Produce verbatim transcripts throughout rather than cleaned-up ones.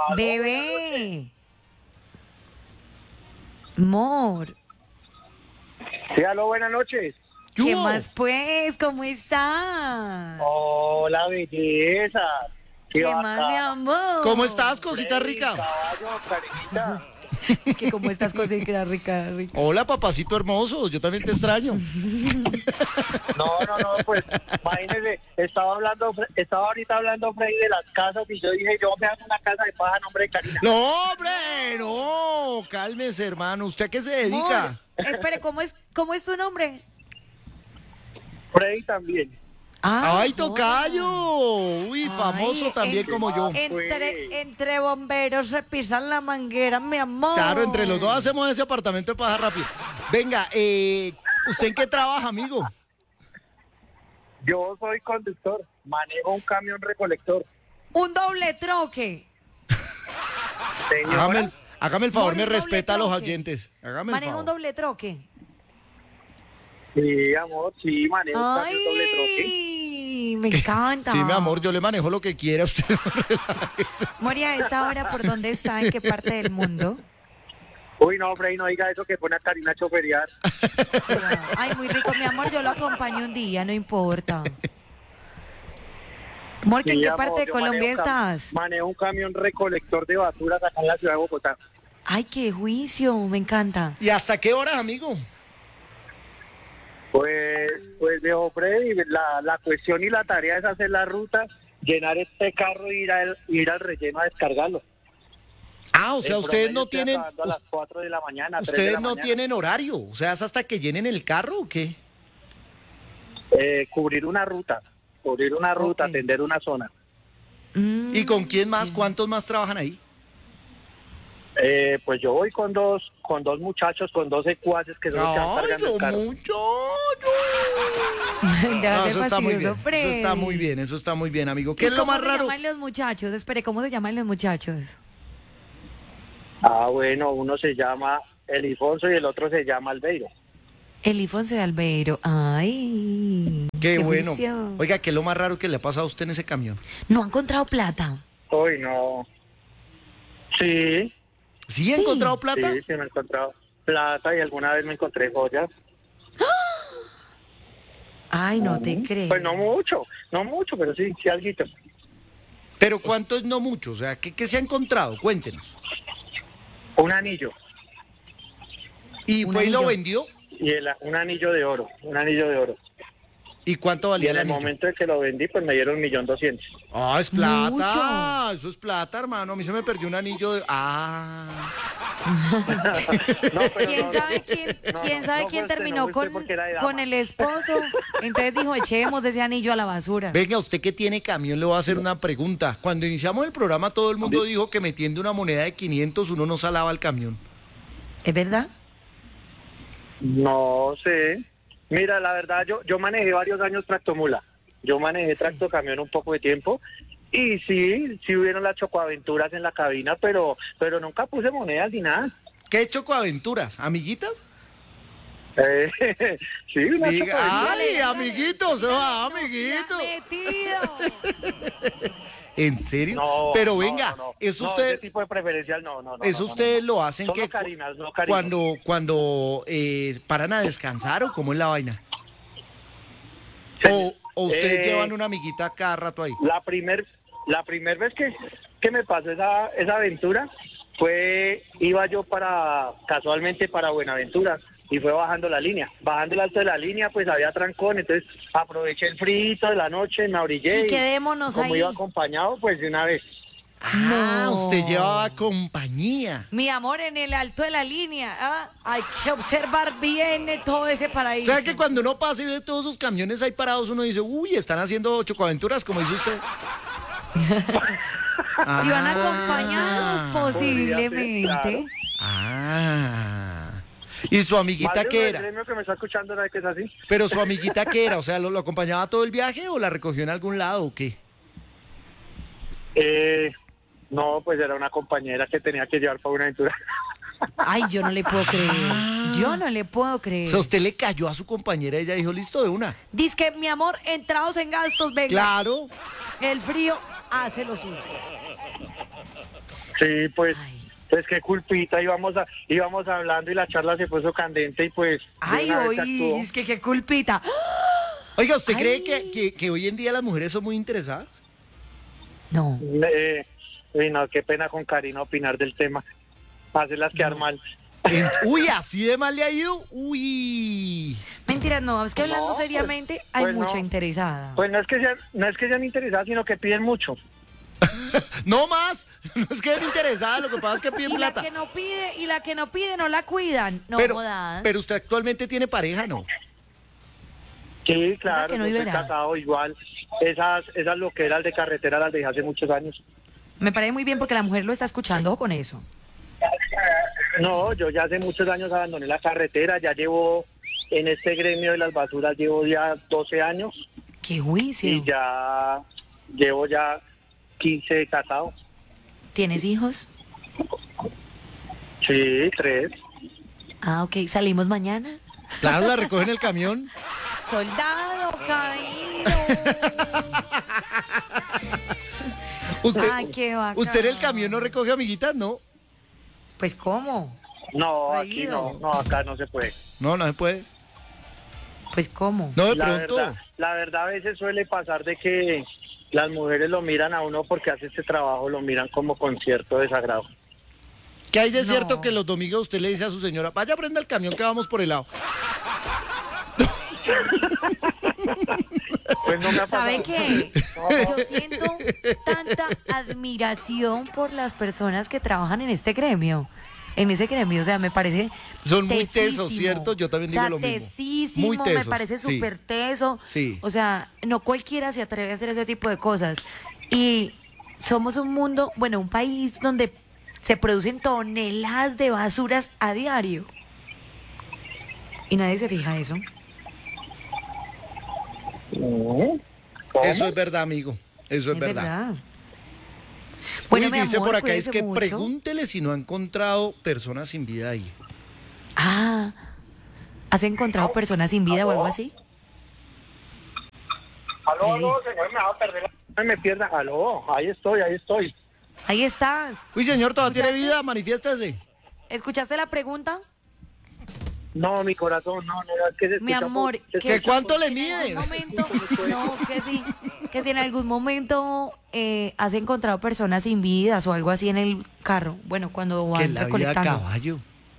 Bebé. Amor. Sí, aló, buenas noches. ¿Qué más pues? ¿Cómo estás? Hola, belleza. ¿Qué, ¿Qué más, mi amor? ¿Cómo estás, cosita Freddy, rica? Caballo, Karenita. Es que cómo estás, cosita rica, rica. Hola, papacito hermoso, yo también te extraño. No, no, no, pues, imagínese, estaba hablando, estaba ahorita hablando Freddy de las casas y yo dije, yo me hago una casa de paja a nombre de Karina. No, hombre, no, cálmese, hermano. ¿Usted a qué se dedica? Amor, espere, ¿cómo es, cómo es tu nombre? Freddy también. ¡Ay, Ay, tocayo! Uy, famoso Ay, también en- como yo. Entre, entre bomberos se pisan la manguera, mi amor. Claro, entre los dos hacemos ese apartamento de paja rápido. Venga, eh, ¿usted en qué trabaja, amigo? Yo soy conductor, manejo un camión recolector. Un doble troque. Señora, Hágame el, hágame el favor, Amor, me un doble respeta a los troque. oyentes. Hágame el Maneja favor. un doble troque. sí, amor, sí, manejo un camión doble troque. Ay, me encanta. Sí, mi amor, yo le manejo lo que quiera. Usted no relájese. Moria, ¿a esta hora por dónde está? ¿En qué parte del mundo? Uy, no, Freddy, no diga eso que pone a Karina a choferiar. Ay, muy rico, mi amor, yo lo acompaño un día, no importa. Amor, ¿que ¿en Sí, qué amor, parte de yo Colombia manejo cam- estás? Manejo un camión recolector de basuras acá en la ciudad de Bogotá. Ay, qué juicio, me encanta. ¿Y hasta qué horas, amigo? Pues, pues viejo Freddy, la, la cuestión y la tarea es hacer la ruta, llenar este carro e ir al, ir al relleno a descargarlo. Ah, o sea, En ustedes promedio no estoy tienen, acabando a las cuatro de la mañana, tres de ustedes la no mañana. tienen horario. O sea, ¿es hasta que llenen el carro o qué? Eh, cubrir una ruta, cubrir una ruta, Ok. atender una zona. Mm, ¿Y con quién más? bien. ¿Cuántos más trabajan ahí? Eh, pues yo voy con dos, con dos muchachos, con dos secuaces que son los que van Ay, cargando el son carro. muchachos. Ya No, se eso está muy bien. fastidioso, Eso está Freddy. muy bien, eso está muy bien, amigo. ¿Y ¿Qué es lo cómo más se raro? llaman los muchachos? Espere, ¿cómo se llaman los muchachos? Ah, bueno, uno se llama Elifonso y el otro se llama Albeiro. Elifonso de Albeiro. Ay. Qué bueno. juicio. Oiga, ¿qué es lo más raro que le ha pasado a usted en ese camión? No ha encontrado plata. Uy, no. Sí, ¿Sí ha Sí. encontrado plata? sí, sí me he encontrado plata y alguna vez me encontré joyas. Ay, no te creo. Pues no mucho, no mucho, pero sí, sí alguito. Pero ¿cuánto es no mucho? O sea, ¿qué, qué se ha encontrado? Cuéntenos. Un anillo ¿Y Un fue y lo anillo. vendió? y el, un anillo de oro, un anillo de oro. ¿Y cuánto Y valía en el el anillo? momento en que lo vendí, pues me dieron un millón doscientos. Ah, es plata. Mucho. Eso es plata, hermano. A mí se me perdió un anillo de... Ah. No, pero ¿Quién no, sabe no, quién, no, quién no, sabe no quién fue usted, terminó no fue usted con, porque era de dama. con el esposo? Entonces dijo, echemos ese anillo a la basura. Venga, usted que tiene camión, le voy a hacer una pregunta. Cuando iniciamos el programa, todo el mundo dijo que metiendo una moneda de quinientos uno no salaba el camión. ¿Es verdad? No sé. Mira, la verdad, yo yo manejé varios años tractomula. Yo manejé tractocamión un poco de tiempo. Y sí, sí hubieron las chocoaventuras en la cabina, pero pero nunca puse monedas ni nada. ¿Qué chocoaventuras? ¿Amiguitas? Eh, sí, una Diga, chocoaventura. ay, amiguitos, ah, amiguitos. Metido. ¿En serio? No, Pero no, venga, no, no. eso No, usted, ese tipo de preferencial, no, no, no. eso no, no, ustedes no. lo hacen Solo que Carinas, no Carinas. cuando, cuando eh, paran a descansar o cómo es la vaina. O, o ustedes Eh, llevan una amiguita cada rato ahí. La primer, la primer vez que, que me pasó esa, esa aventura fue, iba yo para, casualmente para Buenaventura y fue bajando la línea. Bajando el alto de la línea, pues había trancón, entonces aproveché el frío de la noche, me abrigué. Y quedémonos como ahí. iba acompañado, pues de una vez. Ah, No. usted llevaba compañía. Mi amor, en el alto de la línea, ¿ah? Hay que observar bien todo ese O paraíso. sea que cuando uno pasa y ve todos esos camiones ahí parados, uno dice, uy, están haciendo chocoaventuras, como dice usted. Si van acompañados, Ah. posiblemente. claro. Ah. ¿Y su Más amiguita de qué uno del era? gremio que me está escuchando, ¿sabe que es así? Pero su amiguita qué era, o sea, ¿lo, lo acompañaba todo el viaje o la recogió en algún lado o qué? Eh, no, pues era una compañera que tenía que llevar para Buenaventura. Ay, yo no le puedo creer. Ah. Yo no le puedo O creer. sea, usted le cayó a su compañera y ella dijo, listo, de una. Dice que, mi amor, entrados en gastos, venga. Claro. El frío. hace lo suyo. Sí, pues, Ay. pues qué culpita, íbamos, a, íbamos hablando y la charla se puso candente y pues... de Ay, una vez oí, actuó. es que qué culpita. Oiga, ¿usted Ay. cree que, que, que hoy en día las mujeres son muy interesadas? No. Eh, uy, no, qué pena con Karina opinar del tema. Hacerlas quedar mal. En- uy, así de mal le ha ido. Uy. Mentira, no, es que hablando No, pues, seriamente hay pues mucha no. interesada. Pues no es que sean, no es que sean interesadas, sino que piden mucho. No más. No es que den interesadas, lo que pasa es que piden y la plata. que no pide, y la que no pide no la cuidan. No pero, jodas. pero usted actualmente tiene pareja, ¿no? Sí, claro, que no yo estoy viverá. casado igual. Esas, esas loqueras de carretera las dejé hace muchos años. Me parece muy bien porque la mujer lo está escuchando, ojo con eso. No, yo ya hace muchos años abandoné la carretera, ya llevo en este gremio de las basuras, llevo ya doce años Qué juicio. y ya llevo ya quince de casado. ¿Tienes hijos? Sí, tres. Ah, ok. ¿Salimos mañana? Claro, la recogen el camión. Soldado caído. Usted, Ay, qué bacán. usted en el camión no recoge amiguitas, ¿no? Pues, ¿cómo? No, aquí Prohibido. no, no, acá no se puede. No, no se puede. Pues, ¿cómo? No, de La pronto. verdad, la verdad a veces suele pasar de que las mujeres lo miran a uno porque hace este trabajo, lo miran como con cierto desagrado. ¿Qué hay de No. cierto que los domingos usted le dice a su señora, vaya, prenda el camión que vamos por el lado? Pues no me ha ¿Sabe pasado. qué? Yo siento tanta admiración por las personas que trabajan en este gremio. En ese gremio, o sea, me parece Son muy tesísimo. tesos, ¿cierto? Yo también O sea, digo lo mismo. tesísimo, Muy me tesos, parece sí. súper teso. Sí. O sea, no cualquiera se atreve a hacer ese tipo de cosas. Y somos un mundo, bueno, un país donde se producen toneladas de basuras a diario. Y nadie se fija eso. ¿Cómo? Eso es verdad, amigo. Eso es, Es verdad. verdad. Uy, Bueno, mi dice amor, por acá, es cuídese que mucho. pregúntele si no ha encontrado personas sin vida ahí. Ah, ¿has encontrado personas sin vida o algo así? Aló, Ey. aló, señor, me va a perder la... No me pierda. Aló, ahí estoy, ahí estoy. Ahí estás. Uy, señor, ¿todavía tiene vida? Manifiéstese. ¿Escuchaste la pregunta? No, mi corazón, no, no, es que se Mi escucha amor, muy- se ¿Que escucha- cuánto le en mide? algún momento, no, que sí, que si en algún momento eh, has encontrado personas sin vidas o algo así en el carro, bueno, cuando Que van la vida a recolectando. caballo.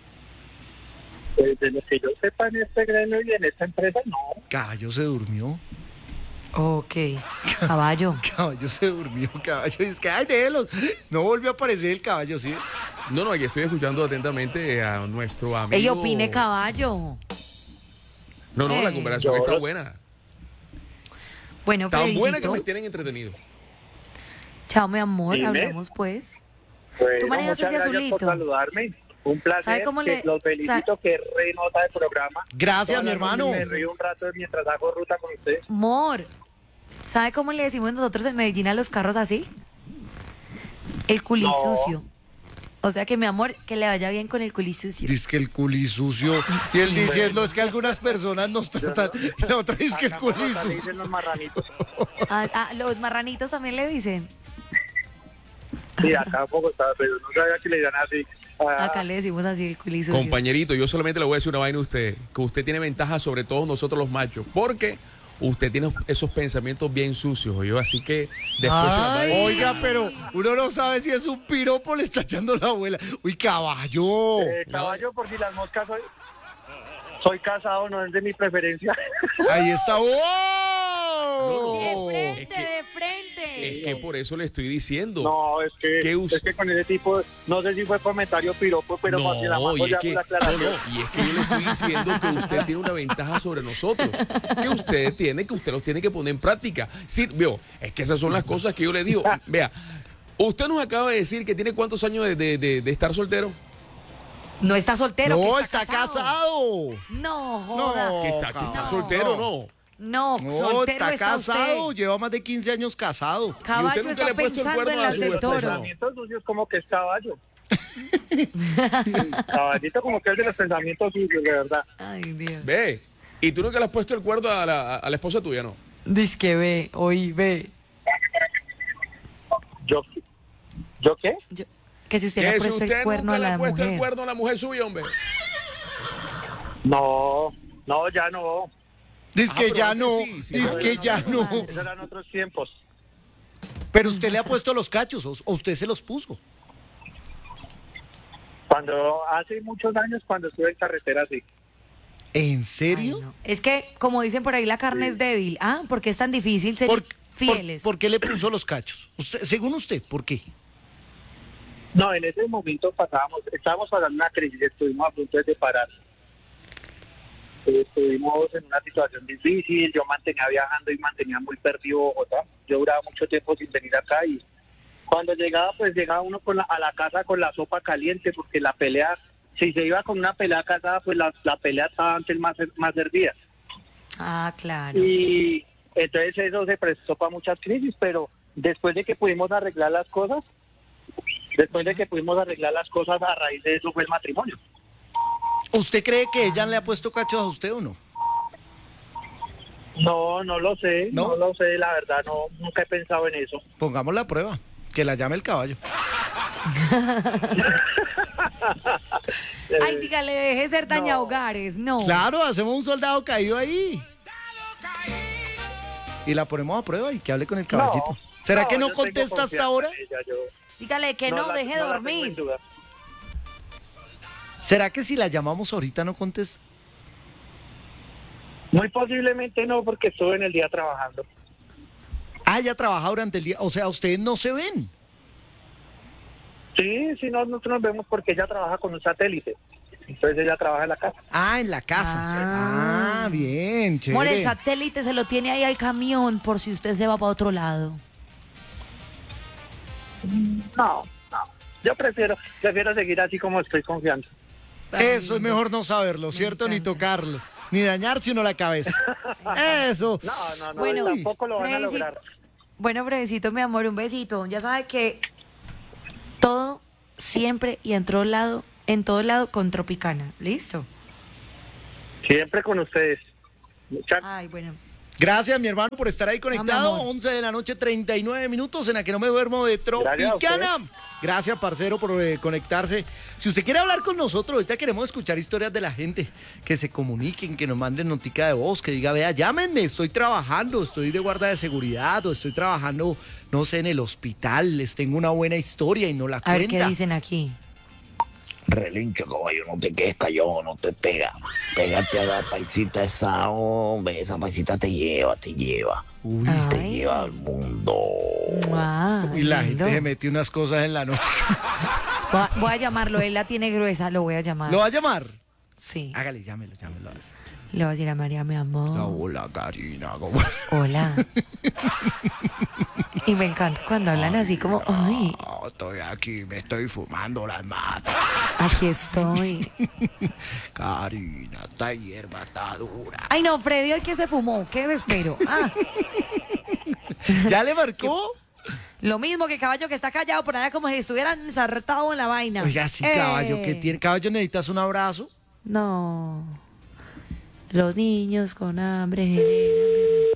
Pues, de lo que yo sepa en este gremio y en esta empresa, no. Caballo se durmió. Ok, caballo. Caballo se durmió, caballo. Es que, ay, déjelos. No volvió a aparecer el caballo, ¿sí? No, no, aquí estoy escuchando atentamente a nuestro amigo. Ey, opine caballo. No, no, la Eh. conversación está buena. Bueno, Tan buena que Fredicito, me tienen entretenido. chao, mi amor, Dime. hablamos pues. Bueno, ¿Tú manejas muchas ese gracias azulito? por saludarme. Un ¿Sabe placer. cómo que le- los felicito, que re nota de programa. Gracias, Todas mi las noches hermano. Me río un rato mientras hago ruta con usted. Amor, ¿sabe cómo le decimos nosotros en Medellín a los carros así? El culisucio. O sea que, mi amor, que le vaya bien con el culisucio. Dice que el culi sucio. Y él diciendo es que algunas personas nos tratan. Y la otra dice que el Acá en culi Bogotá le sucio. dicen los marranitos. Ah, ah, los marranitos también le dicen. Sí, acá en Bogotá, pero no sabía que le digan así. Ah, Acá le decimos así el culisucio. Compañerito, yo solamente le voy a decir una vaina a usted, que usted tiene ventaja sobre todos nosotros los machos, porque usted tiene esos pensamientos bien sucios, yo, así que después se la va a Ay. decir. Oiga, pero uno no sabe si es un piropo o le está echando la abuela. Uy, caballo. eh, caballo, por si las moscas soy, soy casado, no es de mi preferencia. Ahí está. De ¡Oh! frente, Es que- de frente. Es que por eso le estoy diciendo. No, es que, ¿Qué us- es que con ese tipo, no sé si fue comentario piropo, pero No, por si la mando y es ya que, hago la no, aclaración. no, y es que yo le estoy diciendo que usted tiene una ventaja sobre nosotros, que usted tiene, que usted los tiene que poner en práctica. Sí, veo, es que esas son las cosas que yo le digo. Vea, usted nos acaba de decir que tiene cuántos años de, de- de- de estar soltero. No está soltero. No, que está casado. No, joda. No. Que está, que está No. soltero, ¿no? No, No, soltero está casado. usted. Lleva más de quince años casado. Caballo nunca está le ha puesto el pensando cuerno en a las su del esposa. toro. Pensamientos sucios como que es caballo. Caballito como que es de los pensamientos sucios, de verdad. Ay, Dios. Ve, y tú nunca le has puesto el cuerdo a la, a la esposa tuya, ¿no? Dice que ve, oí, ve. ¿Yo, ¿Yo qué? Yo- que si usted le ha Que si puesto usted el cuerno nunca a le la ha puesto el mujer. cuerno a la mujer suya, hombre. No, no, ya no. Dice Ah, que pero ya antes no, sí, sí, dice no, que no, ya no, no. madre. Esos eran otros tiempos. Pero usted le ha puesto los cachos, o o usted se los puso. Cuando, hace muchos años, cuando estuve en carretera, sí. ¿En Ay, serio? no. Es que, como dicen por ahí, la carne Sí. es débil. Ah, porque es tan difícil ser ¿Por, fieles. por- por qué le puso los cachos? Usted, según usted, ¿por qué? No, en ese momento pasábamos, estábamos pasando una crisis, estuvimos a punto de separar. Estuvimos en una situación difícil, yo mantenía viajando y mantenía muy perdido Bogotá. Yo duraba mucho tiempo sin venir acá y cuando llegaba, pues llegaba uno con la- a la casa con la sopa caliente, porque la pelea, si se iba con una pelea casada, pues la, la pelea estaba antes más, más hervida. Ah, claro. Y entonces eso se prestó para muchas crisis, pero después de que pudimos arreglar las cosas, después de que pudimos arreglar las cosas, a raíz de eso fue el matrimonio. ¿Usted cree que ella le ha puesto cachos a usted o no? No, no lo sé, ¿No? no, lo sé, la verdad, no, nunca he pensado en eso. Pongamos la prueba, que la llame el caballo. Ay, dígale, deje de ser daña hogares. No. Claro, hacemos un soldado caído ahí. Y la ponemos a prueba y que hable con el caballito. ¿Será que no yo tengo contesta hasta confianza ahora? en ella, yo Dígale que no, la- deje de no la tengo en dormir. duda. ¿Será que si la llamamos ahorita no contesta? Muy posiblemente no, porque estuve en el día trabajando. Ah, ella trabaja durante el día. O sea, ustedes no se ven. Sí, sí, no, nosotros nos vemos porque ella trabaja con un satélite. Entonces ella trabaja en la casa. Ah, en la casa. Ah. Ah, bien, chévere. More, el satélite se lo tiene ahí al camión por si usted se va para otro lado. No, no. Yo prefiero, prefiero seguir así como estoy confiando. Eso es mejor no saberlo, ¿cierto? Ni encanta. tocarlo. Ni dañarse uno la cabeza. Eso. No, no, no, Bueno, tampoco lo van a Freddycito- lograr. Bueno, Fredicito, mi amor, un besito. Ya sabe que todo, siempre y en todo lado, en todo lado con Tropicana. ¿Listo? Siempre con ustedes. Muchas Ay, bueno. Gracias, mi hermano, por estar ahí conectado. amor. once de la noche, treinta y nueve minutos en la que no me duermo de Gracias a Tropicana. Gracias, parcero, por eh, conectarse. Si usted quiere hablar con nosotros, ahorita queremos escuchar historias de la gente, que se comuniquen, que nos manden notica de voz, que diga, vea, llámenme, estoy trabajando, estoy de guarda de seguridad o estoy trabajando, no sé, en el hospital, les tengo una buena historia y no la A ver qué cuenta. dicen aquí. Relincho, caballo, no te quedes callado, no te pega. Pégate a la paisita esa, hombre, esa paisita te lleva, te lleva. Uy, Te Ay. lleva al mundo. Ah, y la lindo. gente se metió unas cosas en la noche. Voy a, voy a llamarlo, él la tiene gruesa, lo voy a llamar. ¿Lo va a llamar? Sí, Hágale, llámelo, llámelo. le voy a decir a María, mi amor. Hola, Karina, ¿cómo? Hola. Y me encanta cuando hablan así como, ay, No, estoy aquí, me estoy fumando las matas. aquí estoy. Karina, esta hierba está dura. Ay, no, Freddy, hoy que se fumó, ¿qué espero? Ah, ¿Ya le marcó? lo mismo que caballo que está callado por allá como si estuvieran ensartados en la vaina. Oiga, sí, Eh, caballo, ¿qué tiene? Caballo, ¿necesitas un abrazo? No. Los niños con hambre generan